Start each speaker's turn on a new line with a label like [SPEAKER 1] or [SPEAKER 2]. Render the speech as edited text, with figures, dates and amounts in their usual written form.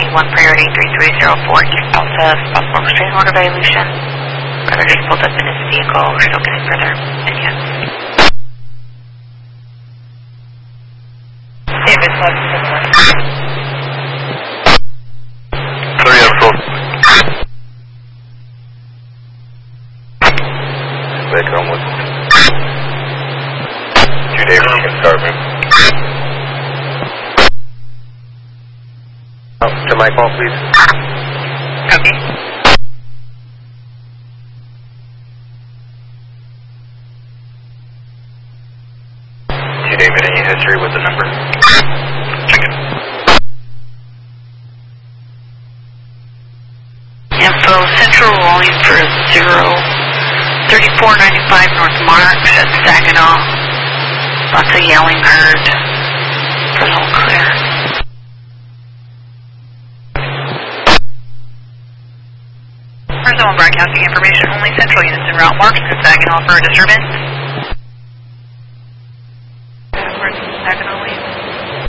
[SPEAKER 1] 1 priority 3304, Alpha, possible restraining order violation. Brother just pulled up in his vehicle. We're still getting further opinion. David, what's the one?
[SPEAKER 2] 304. Baker on what? 2 David, you can start me. To my call, please.
[SPEAKER 1] Okay.
[SPEAKER 2] David, any history with the number? Check it.
[SPEAKER 1] Info Central rolling for 3495 North Marks at Saginaw. Lots of yelling heard. For the whole clear.
[SPEAKER 3] First one broadcasting information. Only Central units en route. Marks to Saginaw for a disturbance.